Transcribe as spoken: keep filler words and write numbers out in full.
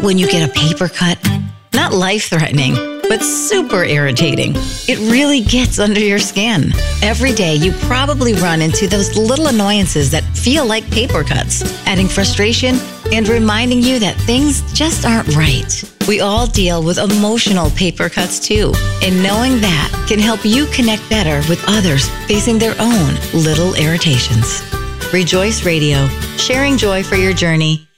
when you get a paper cut? Not life-threatening, but super irritating. It really gets under your skin. Every day, you probably run into those little annoyances that feel like paper cuts, adding frustration and reminding you that things just aren't right. We all deal with emotional paper cuts too, and knowing that can help you connect better with others facing their own little irritations. Rejoice Radio, sharing joy for your journey